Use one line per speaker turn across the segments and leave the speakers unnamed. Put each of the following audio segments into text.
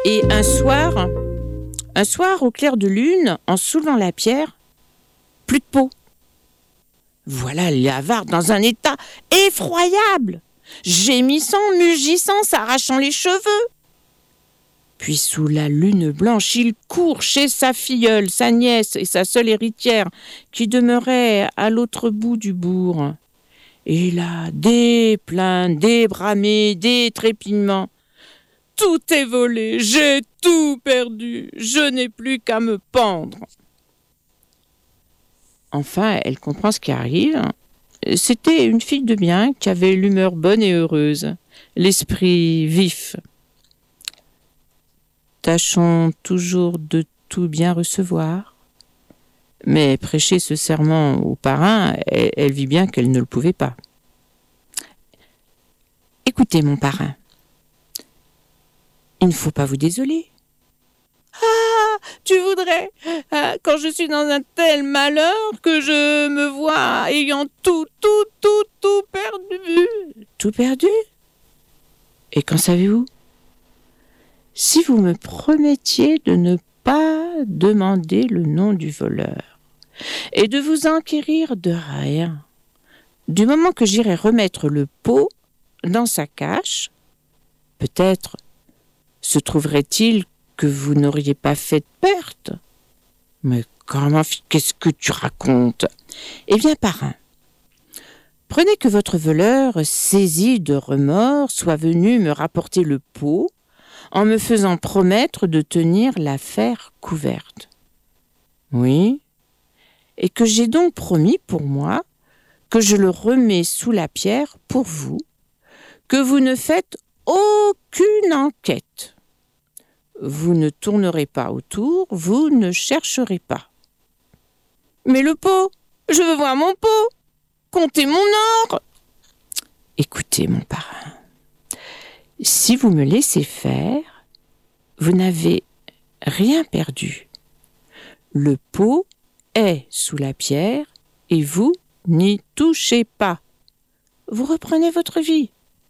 Et un soir, au clair de lune, en soulevant la pierre, plus de peau. Voilà l'avare dans un état effroyable, gémissant, mugissant, s'arrachant les cheveux. Puis sous la lune blanche, il court chez sa filleule, sa nièce et sa seule héritière, qui demeuraient à l'autre bout du bourg. Et là, des plaintes, des bramées, des trépignements. Tout est volé, j'ai tout perdu, je n'ai plus qu'à me pendre. Enfin, elle comprend ce qui arrive. C'était une fille de bien qui avait l'humeur bonne et heureuse, l'esprit vif. Tâchons toujours de tout bien recevoir. Mais prêcher ce serment au parrain, elle vit bien qu'elle ne le pouvait pas. Écoutez, mon parrain, il ne faut pas vous désoler. Ah, tu voudrais, quand je suis dans un tel malheur que je me vois ayant tout perdu. Tout perdu? Et qu'en savez-vous? Si vous me promettiez de ne pas demander le nom du voleur et de vous enquérir de rien, du moment que j'irai remettre le pot dans sa cache, peut-être se trouverait-il que vous n'auriez pas fait de perte. Mais qu'est-ce que tu racontes? Eh bien, parrain, prenez que votre voleur, saisi de remords, soit venu me rapporter le pot en me faisant promettre de tenir l'affaire couverte. Oui, et que j'ai donc promis pour moi que je le remets sous la pierre pour vous, que vous ne faites aucune enquête. Vous ne tournerez pas autour, vous ne chercherez pas. Mais le pot, je veux voir mon pot, comptez mon or. Écoutez, mon parrain, si vous me laissez faire, vous n'avez rien perdu. Le pot est sous la pierre et vous n'y touchez pas. Vous reprenez votre vie.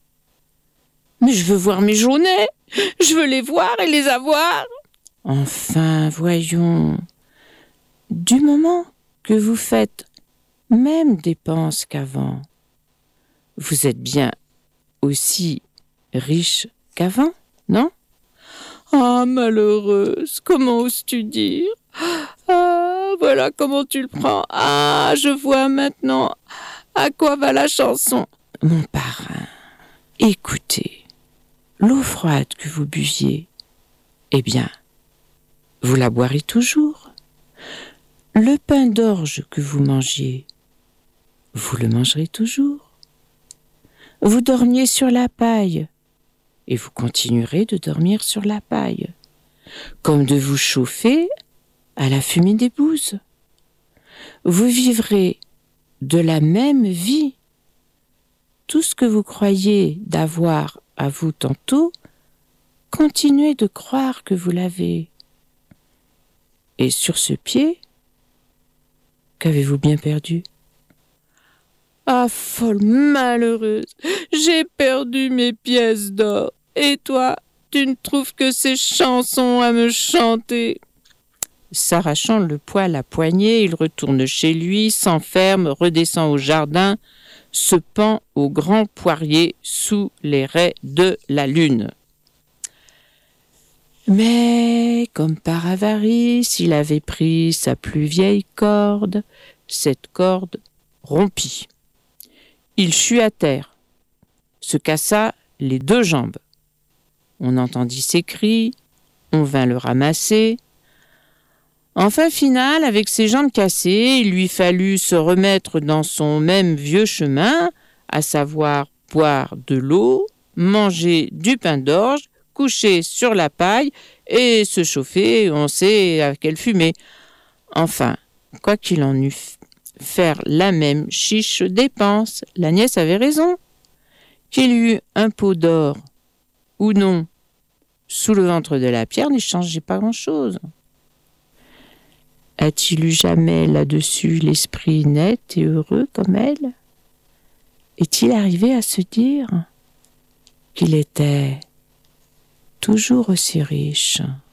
Mais je veux voir mes Jaunets, je veux les voir et les avoir. Enfin, voyons, du moment que vous faites même dépenses qu'avant, vous êtes bien aussi riche qu'avant, non? Ah, malheureuse, comment oses-tu dire? Ah, voilà comment tu le prends. Ah, je vois maintenant à quoi va la chanson. Mon parrain, écoutez. L'eau froide que vous buviez, eh bien, vous la boirez toujours. Le pain d'orge que vous mangiez, vous le mangerez toujours. Vous dormiez sur la paille, et vous continuerez de dormir sur la paille, comme de vous chauffer à la fumée des bouses. Vous vivrez de la même vie. Tout ce que vous croyez d'avoir à vous tantôt, continuez de croire que vous l'avez. Et sur ce pied, qu'avez-vous bien perdu? Ah, folle malheureuse, j'ai perdu mes pièces d'or. Et toi, tu ne trouves que ces chansons à me chanter? S'arrachant le poil à poignée, il retourne chez lui, s'enferme, redescend au jardin, se pend au grand poirier sous les raies de la lune. Mais, comme par avarice, il avait pris sa plus vieille corde, cette corde rompit. Il chut à terre, se cassa les 2 jambes. On entendit ses cris, on vint le ramasser. Enfin, final, avec ses jambes cassées, il lui fallut se remettre dans son même vieux chemin, à savoir boire de l'eau, manger du pain d'orge, coucher sur la paille et se chauffer, on sait à quelle fumée. Enfin, quoi qu'il en eût, faire la même chiche dépense, la nièce avait raison. Qu'il y eût un pot d'or ou non sous le ventre de la pierre n'y changeait pas grand-chose. A-t-il eu jamais là-dessus l'esprit net et heureux comme elle? Est-il arrivé à se dire qu'il était toujours aussi riche.